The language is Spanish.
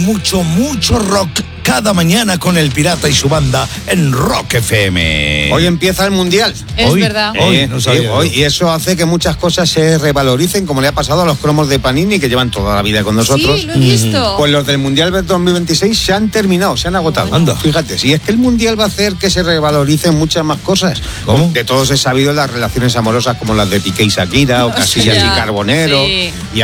mucho, mucho rock cada mañana con El Pirata y su banda en Rock FM. Hoy empieza el Mundial. Es verdad. Y eso hace que muchas cosas se revaloricen, como le ha pasado a los cromos de Panini, que llevan toda la vida con nosotros. Sí, lo he visto. Pues los del Mundial 2026 se han terminado, se han agotado. Anda. Fíjate, si es que el Mundial va a hacer que se revaloricen muchas más cosas. ¿Cómo? De todos he sabido las relaciones amorosas como las de Piqué y Shakira, o Casillas y Carbonero. Sí. Y